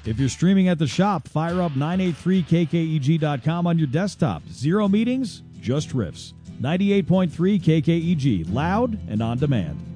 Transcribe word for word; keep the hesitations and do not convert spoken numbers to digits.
If you're streaming at the shop, fire up nine eighty-three K K E G dot com on your desktop. Zero meetings, just riffs. ninety-eight point three K K E G, loud and on demand.